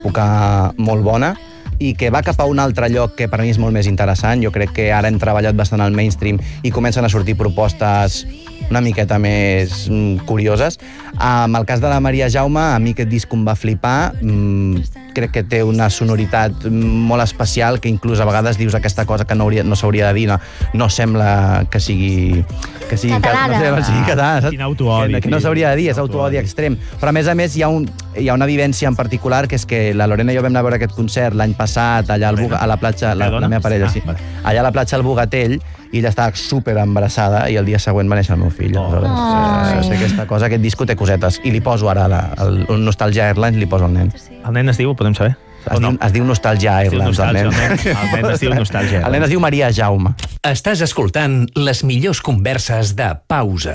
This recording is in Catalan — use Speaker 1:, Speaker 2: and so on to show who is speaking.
Speaker 1: època molt bona i que va cap a un altre lloc que per mi és molt més interessant. Jo crec que ara hem treballat bastant al mainstream i comencen a sortir propostes una miqueta més curioses. En el cas de la Maria Jaume, a mi aquest disc em va flipar. Crec que té una sonoritat molt especial, que inclús a vegades dius aquesta cosa que no s'hauria de dir, no sembla que sigui
Speaker 2: catalana.
Speaker 1: No sigui catalana,
Speaker 3: Quin autoodi.
Speaker 1: que no s'hauria de dir, és autoodi extrem. Però a més hi ha una vivència en particular, que és que la Lorena i jo vam anar a veure aquest concert l'any passat allà a la platja, la meva parella, sí. Allà a la platja al Bogatell, i ella estava super embarassada i el dia següent va néixer el meu fill. Aleshores, aquesta cosa, aquest disco té cosetes. I li poso ara el Nostalgia Airlines, li poso al nen.
Speaker 3: El nen es diu, podem saber?
Speaker 1: Es diu Nostalgia Airlines, el nen.
Speaker 3: El nen es diu Nostalgia Airlines.
Speaker 1: El nen es diu Maria Jaume.
Speaker 4: Estàs escoltant les millors converses de Pausa.